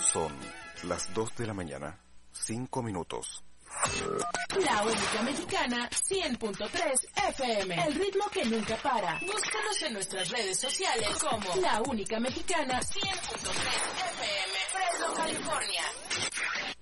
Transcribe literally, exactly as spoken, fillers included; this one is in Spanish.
Son las dos de la mañana, cinco minutos. La única mexicana, cien punto tres F M. El ritmo que nunca para. Búscanos en nuestras redes sociales como La Única Mexicana, cien punto tres F M. Fresno, California.